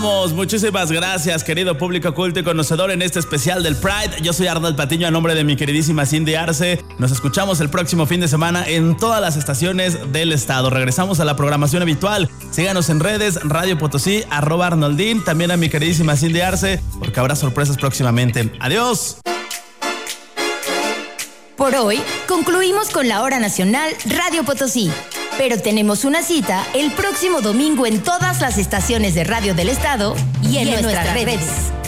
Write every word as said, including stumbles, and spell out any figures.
vamos. Muchísimas gracias, querido público culto y conocedor, en este especial del Pride. Yo soy Arnold Patiño, a nombre de mi queridísima Cindy Arce. Nos escuchamos el próximo fin de semana en todas las estaciones del estado. Regresamos a la programación habitual. Síganos en redes, Radio Potosí, arroba Arnoldín. También a mi queridísima Cindy Arce, porque habrá sorpresas próximamente. ¡Adiós! Por hoy, concluimos con la Hora Nacional Radio Potosí. Pero tenemos una cita el próximo domingo en todas las estaciones de radio del estado y en, y en nuestras, nuestras redes. redes.